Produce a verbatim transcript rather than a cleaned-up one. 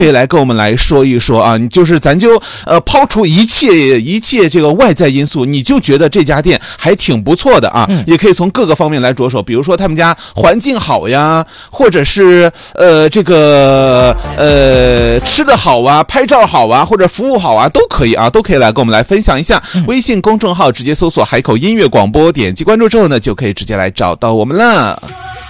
可以来跟我们来说一说啊，你就是咱就呃抛除一切一切这个外在因素，你就觉得这家店还挺不错的啊，嗯、也可以从各个方面来着手，比如说他们家环境好呀，或者是呃这个呃吃的好啊，拍照好啊，或者服务好啊，都可以啊，都可以来跟我们来分享一下。嗯、微信公众号直接搜索海口音乐广播，点击关注之后呢，就可以直接来找到我们了。